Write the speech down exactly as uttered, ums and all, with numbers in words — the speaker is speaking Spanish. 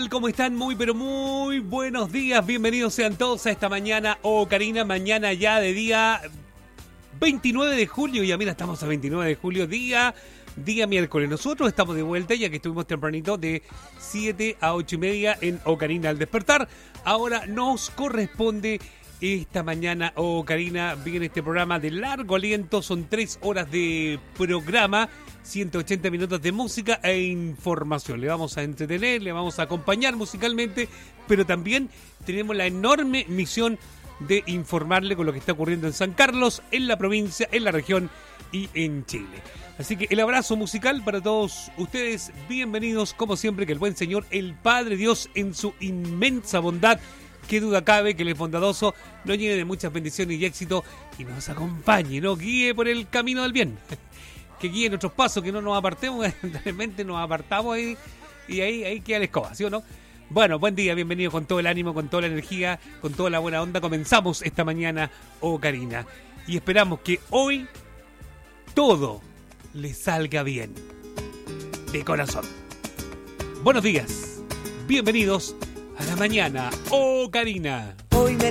¿Cómo están? Muy, pero muy buenos días. Bienvenidos sean todos a esta mañana. Oh, Karina, mañana ya de día veintinueve de julio. Ya mira, estamos a veintinueve de julio, día, día miércoles. Nosotros estamos de vuelta ya que estuvimos tempranito de siete a ocho y media en Oh, Karina al despertar. Ahora nos corresponde esta mañana, Oh, Karina, viene este programa de largo aliento. Son tres horas de programa. ciento ochenta minutos de música e información. Le vamos a entretener, le vamos a acompañar musicalmente, pero también tenemos la enorme misión de informarle con lo que está ocurriendo en San Carlos, en la provincia, en la región y en Chile. Así que el abrazo musical para todos ustedes. Bienvenidos, como siempre, que el buen Señor, el Padre Dios, en su inmensa bondad, qué duda cabe que el bondadoso nos llene de muchas bendiciones y éxito y nos acompañe, nos guíe por el camino del bien. Que guíe nuestros pasos, que no nos apartemos, realmente nos apartamos ahí, y ahí, ahí queda la escoba, ¿sí o no? Bueno, buen día, bienvenido con todo el ánimo, con toda la energía, con toda la buena onda. Comenzamos esta mañana, Oh, Karina, y esperamos que hoy todo le salga bien, de corazón. Buenos días, bienvenidos a la mañana, Oh, Karina. Hoy me